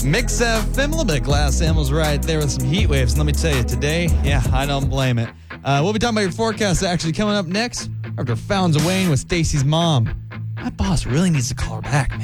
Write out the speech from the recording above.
Mix FM, a little bit of Glass Animals right there with some heat waves. Let me tell you, today, yeah, I don't blame it. We'll be talking about your forecast actually coming up next after Fountains of Wayne with Stacy's mom. My boss really needs to call her back, man.